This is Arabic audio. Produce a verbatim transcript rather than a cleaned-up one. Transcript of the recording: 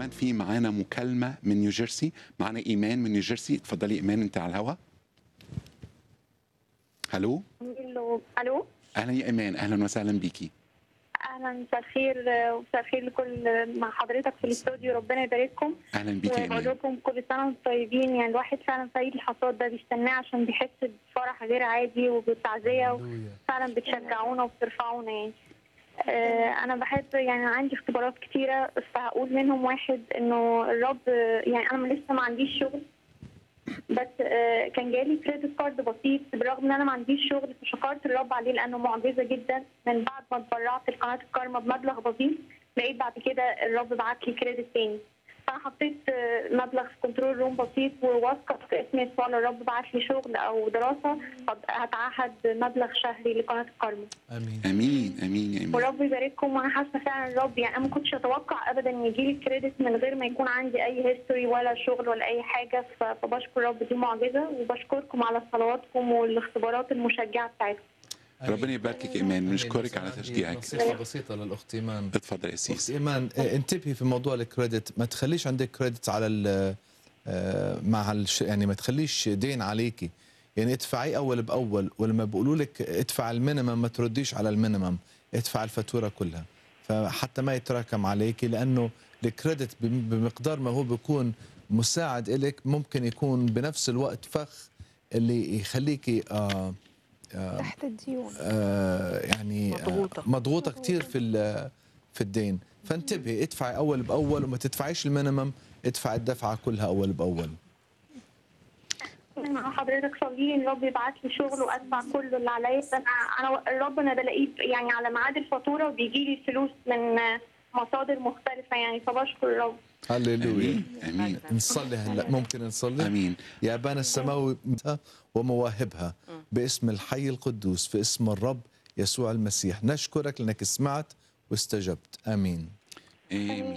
كمان في معانا مكالمة من نيوجيرسي، معانا إيمان من نيوجيرسي. اتفضلي إيمان، أنت على الهوا. هلو. الو. أهلا يا إيمان، أهلا وسهلا بيكي. اهلا، مساء الخير ومساء الخير لكل مع حضرتك في الاستوديو، ربنا يبارككم. أهلا بيكي يا وبقول إيمان. لكم كل سنه وانتم طيبين. يعني الواحد فعلا في عيد الحصاد ده بيستناه عشان بيحس بفرح غير عادي وبالتعزيه، فعلا بتشجعونا وبترفعونا. يعني آه انا بحب، يعني عندي اختبارات كتيره، بس هقول منهم واحد انه الرب، يعني انا لسه ما عنديش شغل، بس آه كان جالي كريدت كارد بسيط بالرغم ان انا ما عنديش شغل، فشكرت الرب عليه لانه معجزه جدا. من بعد ما اتبرعت لقناه الكارما بمبلغ بسيط، لقيت بعد كده الرب بعت لي كريدت تاني. فانا حطيت آه مبلغ في كنترول روم بسيط وواثقه في اسم يسوع، لو الرب بعت لي شغل او دراسه هتعهد مبلغ شهري لقناه الكارما. امين امين امين يا ايمان. ورب يبارككم. وانا حاسه فعلا الرب، يعني انا ما كنتش اتوقع ابدا يجي لي كريدت من غير ما يكون عندي اي هيستوري ولا شغل ولا اي حاجه، فبشكر الرب، دي معجزه. وبشكركم على صلواتكم والاختبارات المشجعه بتاعتكم. ربنا يباركك إيمان، نشكرك على تشجيعك. نصيحة بسيطة للأخت إيمان. اتفضل يا أخت سيسي. إيمان، انتبهي في موضوع الكريدت، ما تخليش عندك كريدت على ال مع الش... يعني ما تخليش دين عليكي، يعني ادفعي أول بأول، ولما بيقولوا لك ادفع المينيمم ما ترديش على المينيمم، ادفع الفاتورة كلها، فحتى ما يتراكم عليكي، لأنه الكريدت بمقدار ما هو بيكون مساعد إلك ممكن يكون بنفس الوقت فخ اللي يخليكي آه تحت الديون، آه يعني مضغوطة مضغوطة كتير في في الدين. فانتبهي، ادفعي أول بأول وما تدفعيش المينيمم، ادفعي الدفعة كلها أول بأول. مع حضرتك صلي الرب يبعت لي شغل وادفع كل اللي عليا. انا انا الرب انا بلاقيه يعني على ميعاد الفاتوره، وبيجي لي فلوس من مصادر مختلفه، يعني فبشكر الرب. هللويا. امين. نصلي هلا، ممكن نصلي؟ امين. يا ابانا السماوي ومواهبها، باسم الحي القدوس، في اسم الرب يسوع المسيح، نشكرك لانك سمعت واستجبت. امين. امين.